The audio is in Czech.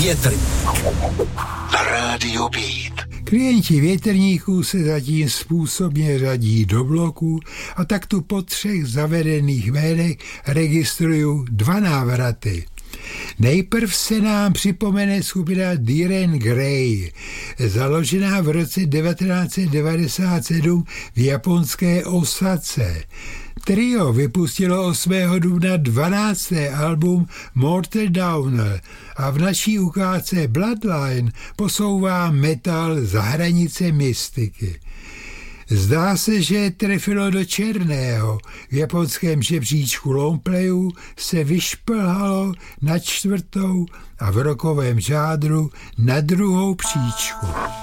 větr. Rádio Beat. Klienti větrníků se zatím způsobně řadí do bloku a tak tu po 3 zavedených jménech registruju 2 návraty. Nejprv se nám připomene skupina Diren Grey, založená v roce 1997 v japonské Osace. Trio vypustilo 8. dubna 12. album Mortal Downer a v naší ukázce Bloodline posouvá metal za hranice mystiky. Zdá se, že trefilo do černého. V japonském žebříčku longplayů se vyšplhalo na 4. a v rockovém žádru na 2. příčku.